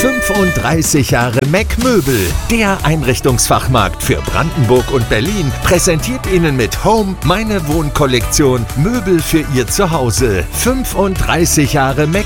35 Jahre Mac Möbel, der Einrichtungsfachmarkt für Brandenburg und Berlin, präsentiert Ihnen mit Home meine Wohnkollektion Möbel für Ihr Zuhause. 35 Jahre Mac